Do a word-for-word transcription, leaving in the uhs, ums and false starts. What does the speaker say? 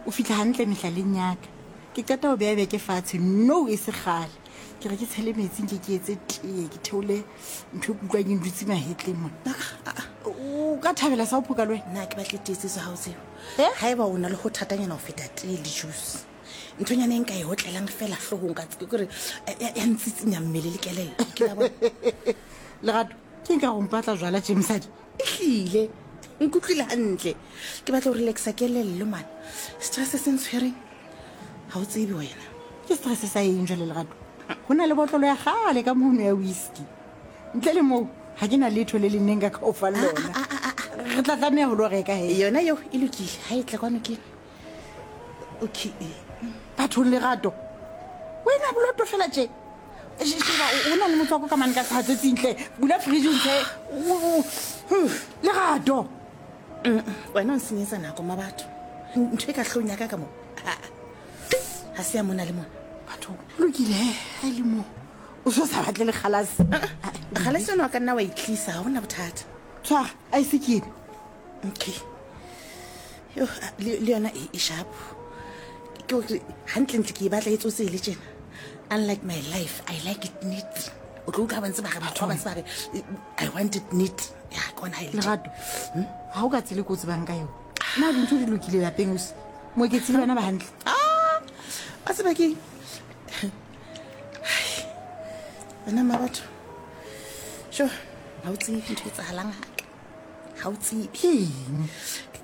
o fitla hantle mehlaleng yaka ke qeta ho beha beke fatshe no e se kgale ke re ke tshele metsing ke ke etse tee ke theole ntho e kutlwang e ndutse mahetleng mona o ka thabela sa ho phoka le wena nna ke batle tetse sa hao tseo Eh? ha eba o na le go thatanyana ho feta tee le juice nthonyana e nka e hotlelang fela hlogong ka tseke kore ya ntsitsinya mmele le kelello ke la bona Lerato ke nka go mpatla jwala Jamesadi ehlile nkutlwile hantle ke batla ho relaxa kelello man stress se ntshwereng ha o tsebe wena ke stress sa eng jwale Lerato go na le botlolo ya gale ka mono ya whisky ntle le moo ga ke na letho le le neng ka kaofa le lona re tla tlameya go lo reka he yona eo e lokile ha e tla kwano ke okay bathong Lerato wena boloto fela tje sheba o na le motswako ka mane ka sehatsotsintle bula fridge ntle Lerato wena o nsenyetsa nako ma batho ntho e ka hlong ya ka ka mo ha se ya mona le mona batho lokile ha e le mo o so sa batle le kgalase kgalase yona wa ka nna wa itlisa ha hona bothata tshwara a e se ke ene okay yo le le yona e sharp ke o hantle ke e batla e tsotse le tjena unlike my life I like it neat o tlo ka bantse ba ga batho ba bantse ba re I want it neat ya kona ha ile Lerato ha o ka tsile go tsebang ka yo nna dintho di lokile lapeng o se mo ke tsile bana ba hantle ah a se ba ke bana ma batho sho ha o tsebe ntho e tsahalang ha ha o tsebe